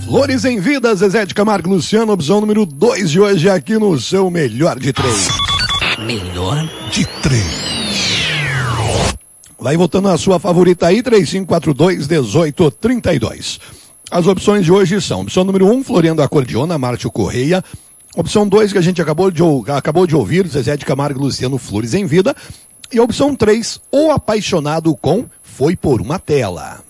Flores em Vida, Zezé de Camargo e Luciano, opção número 2 de hoje aqui no seu Melhor de 3. Melhor de 3. Vai votando a sua favorita aí, 3542-1832. As opções de hoje são: opção número 1, Floriano Acordeona, Márcio Correia. Opção 2, que a gente acabou de ouvir, Zezé de Camargo e Luciano, Flores em Vida. E a opção 3, O Apaixonado com Foi por uma Tela.